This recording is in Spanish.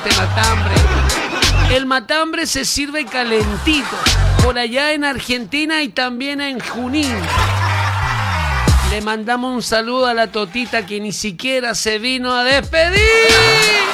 este matambre. El matambre se sirve calentito, por allá en Argentina y también en Junín. Le mandamos un saludo a la Totita que ni siquiera se vino a despedir.